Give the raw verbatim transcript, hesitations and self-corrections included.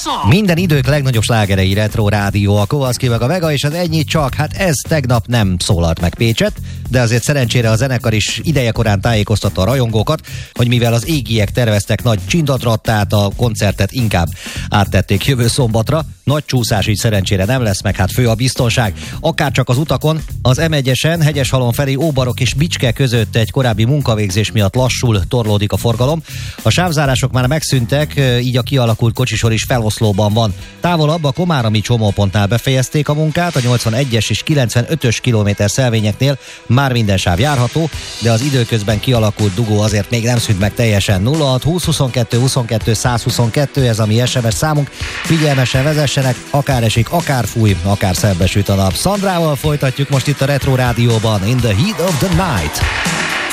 Minden idők legnagyobb slágerei Retro Rádió, a Kowalski meg a Vega, és az ennyi csak, hát ez tegnap nem szólalt meg Pécset, de azért szerencsére a zenekar is idejekorán tájékoztatta a rajongókat, hogy mivel az égiek terveztek nagy csindadrattát, a koncertet inkább áttették jövő szombatra. Nagy csúszás így szerencsére nem lesz, meg hát fő a biztonság. Akárcsak az utakon, az em egyesen Hegyeshalom felé Óbarok és Bicske között egy korábbi munkavégzés miatt lassul torlódik a forgalom. A sávzárások már megszűntek, így a kialakult kocsisor is feloszlóban van. Távolabb a komárami csomópontnál befejezték a munkát, a nyolcvanegyes és kilencvenötös kilométer szelvényeknél már minden sáv járható, de az időközben kialakult dugó azért még nem szűnt meg teljesen. nulla hat húsz huszonkettő huszonkettő százhuszonkettő, ez a mi es em es számunk. Figyelmesen vezessenek, akár esik, akár fúj, akár szebbesüt a nap. Szandrával folytatjuk most itt a Retro Rádióban, In the Heat of the Night.